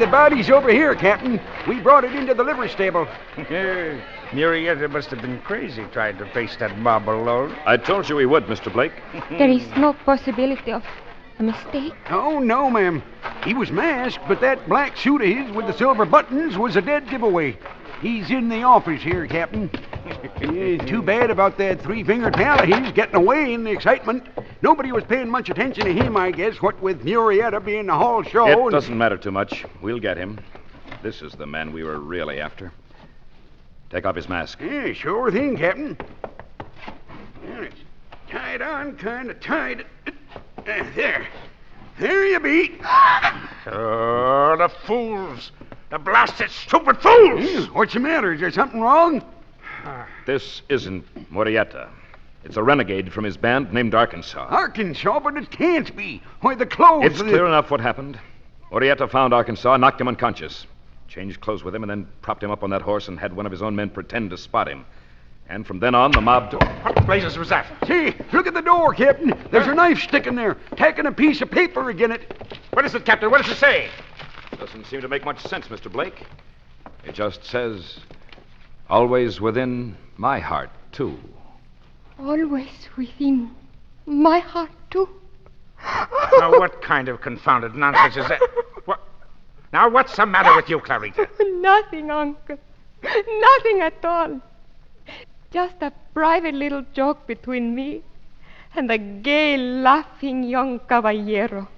the body's over here, Captain. We brought it into the livery stable. Murietta must have been crazy trying to face that mob alone. I told you he would, Mr. Blake. There is no possibility of a mistake. Oh, no, ma'am. He was masked, but that black suit of his with the silver buttons was a dead giveaway. He's in the office here, Captain. Too bad about that three-fingered pal of his getting away in the excitement. Nobody was paying much attention to him, I guess, what with Murietta being the hall show. It doesn't matter too much. We'll get him. This is the man we were really after. Take off his mask. Yeah, sure thing, Captain. There, it's tied on, kind of tied. There. There you be. Oh, the fools. The blasted, stupid fools. What's the matter? Is there something wrong? This isn't Murietta. It's a renegade from his band named Arkansas. Arkansas, but it can't be. Why, the clothes... It's clear enough what happened. Murietta found Arkansas, knocked him unconscious, changed clothes with him, and then propped him up on that horse and had one of his own men pretend to spot him. And from then on, the mob... What blazes was that? See, look at the door, Captain. There's a knife sticking there, tacking a piece of paper again it. What is it, Captain? What does it say? Doesn't seem to make much sense, Mr. Blake. It just says, always within my heart, too. Always within my heart, too. Now, what kind of confounded nonsense is that? What? Now, what's the matter with you, Clarita? Nothing, Uncle. Nothing at all. Just a private little joke between me and the gay, laughing young caballero.